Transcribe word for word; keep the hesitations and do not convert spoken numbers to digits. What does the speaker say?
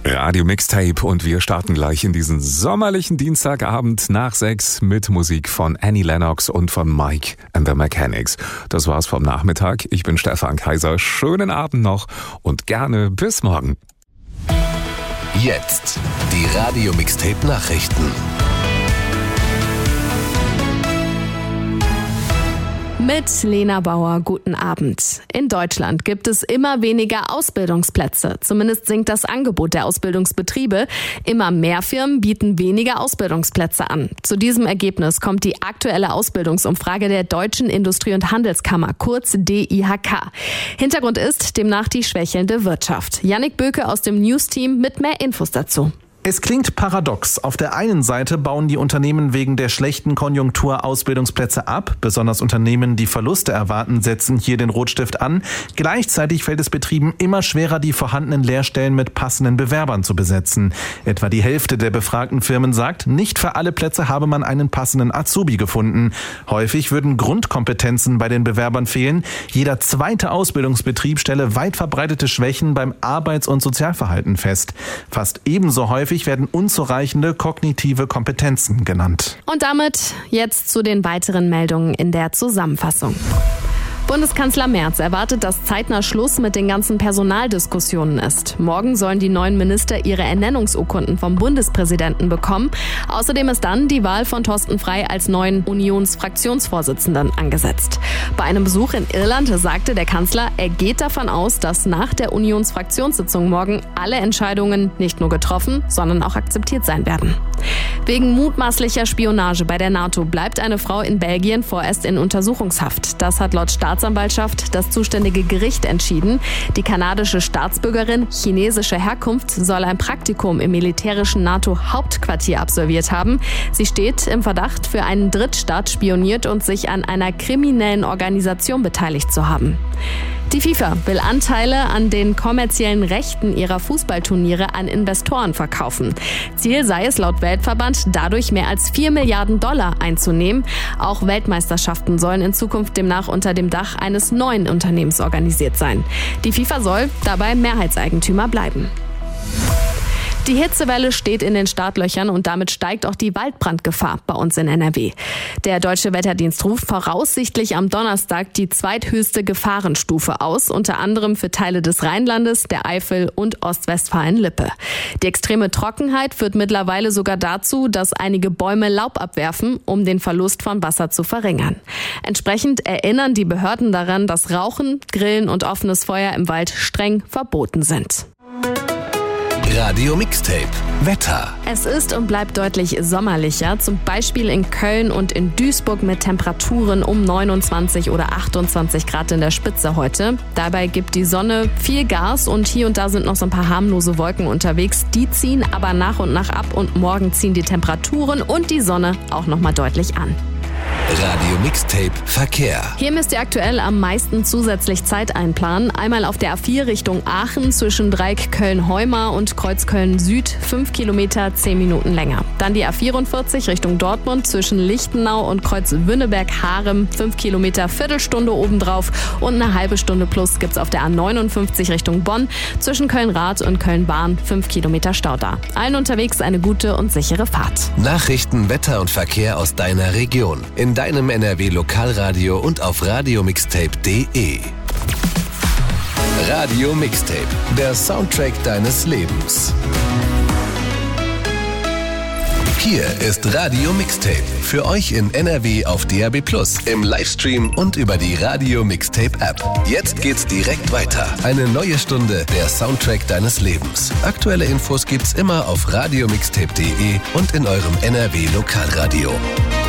Radio Mixtape und wir starten gleich in diesen sommerlichen Dienstagabend nach sechs mit Musik von Annie Lennox und von Mike and the Mechanics. Das war's vom Nachmittag. Ich bin Stefan Kaiser. Schönen Abend noch und gerne bis morgen. Jetzt die Radio Mixtape Nachrichten. Mit Lena Bauer, guten Abend. In Deutschland gibt es immer weniger Ausbildungsplätze. Zumindest sinkt das Angebot der Ausbildungsbetriebe. Immer mehr Firmen bieten weniger Ausbildungsplätze an. Zu diesem Ergebnis kommt die aktuelle Ausbildungsumfrage der Deutschen Industrie- und Handelskammer, kurz D I H K. Hintergrund ist demnach die schwächelnde Wirtschaft. Yannick Böke aus dem News-Team mit mehr Infos dazu. Es klingt paradox. Auf der einen Seite bauen die Unternehmen wegen der schlechten Konjunktur Ausbildungsplätze ab. Besonders Unternehmen, die Verluste erwarten, setzen hier den Rotstift an. Gleichzeitig fällt es Betrieben immer schwerer, die vorhandenen Lehrstellen mit passenden Bewerbern zu besetzen. Etwa die Hälfte der befragten Firmen sagt, nicht für alle Plätze habe man einen passenden Azubi gefunden. Häufig würden Grundkompetenzen bei den Bewerbern fehlen. Jeder zweite Ausbildungsbetrieb stelle weit verbreitete Schwächen beim Arbeits- und Sozialverhalten fest. Fast ebenso häufig werden unzureichende kognitive Kompetenzen genannt. Und damit jetzt zu den weiteren Meldungen in der Zusammenfassung. Bundeskanzler Merz erwartet, dass zeitnah Schluss mit den ganzen Personaldiskussionen ist. Morgen sollen die neuen Minister ihre Ernennungsurkunden vom Bundespräsidenten bekommen. Außerdem ist dann die Wahl von Thorsten Frey als neuen Unionsfraktionsvorsitzenden angesetzt. Bei einem Besuch in Irland sagte der Kanzler, er geht davon aus, dass nach der Unionsfraktionssitzung morgen alle Entscheidungen nicht nur getroffen, sondern auch akzeptiert sein werden. Wegen mutmaßlicher Spionage bei der NATO bleibt eine Frau in Belgien vorerst in Untersuchungshaft. Das hat laut Staatsanwaltschaft das zuständige Gericht entschieden. Die kanadische Staatsbürgerin chinesischer Herkunft soll ein Praktikum im militärischen NATO-Hauptquartier absolviert haben. Sie steht im Verdacht, für einen Drittstaat spioniert und sich an einer kriminellen Organisation beteiligt zu haben. Die FIFA will Anteile an den kommerziellen Rechten ihrer Fußballturniere an Investoren verkaufen. Ziel sei es laut Weltverband, dadurch mehr als vier Milliarden Dollar einzunehmen. Auch Weltmeisterschaften sollen in Zukunft demnach unter dem Dach eines neuen Unternehmens organisiert sein. Die FIFA soll dabei Mehrheitseigentümer bleiben. Die Hitzewelle steht in den Startlöchern und damit steigt auch die Waldbrandgefahr bei uns in N R W. Der Deutsche Wetterdienst ruft voraussichtlich am Donnerstag die zweithöchste Gefahrenstufe aus, unter anderem für Teile des Rheinlandes, der Eifel und Ostwestfalen-Lippe. Die extreme Trockenheit führt mittlerweile sogar dazu, dass einige Bäume Laub abwerfen, um den Verlust von Wasser zu verringern. Entsprechend erinnern die Behörden daran, dass Rauchen, Grillen und offenes Feuer im Wald streng verboten sind. Radio Mixtape Wetter. Es ist und bleibt deutlich sommerlicher, zum Beispiel in Köln und in Duisburg mit Temperaturen um neunundzwanzig oder achtundzwanzig Grad in der Spitze heute. Dabei gibt die Sonne viel Gas und hier und da sind noch so ein paar harmlose Wolken unterwegs. Die ziehen aber nach und nach ab und morgen ziehen die Temperaturen und die Sonne auch nochmal deutlich an. Radio Mixtape Verkehr. Hier müsst ihr aktuell am meisten zusätzlich Zeit einplanen. Einmal auf der A vier Richtung Aachen zwischen Dreieck Köln-Heumar und Kreuz Köln-Süd, fünf Kilometer, zehn Minuten länger. Dann die A vierundvierzig Richtung Dortmund zwischen Lichtenau und Kreuz Wünneberg-Harem, fünf Kilometer, Viertelstunde obendrauf und eine halbe Stunde plus gibt's auf der A neunundfünfzig Richtung Bonn zwischen Köln-Rath und Köln-Bahn, fünf Kilometer Stau da. Allen unterwegs eine gute und sichere Fahrt. Nachrichten, Wetter und Verkehr aus deiner Region. In deinem N R W Lokalradio und auf radiomixtape punkt de. Radio Mixtape, der Soundtrack deines Lebens. Hier ist Radio Mixtape, für euch in N R W auf D A B plus, im Livestream und über die Radio Mixtape App. Jetzt geht's direkt weiter. Eine neue Stunde, der Soundtrack deines Lebens. Aktuelle Infos gibt's immer auf radiomixtape punkt de und in eurem N R W Lokalradio.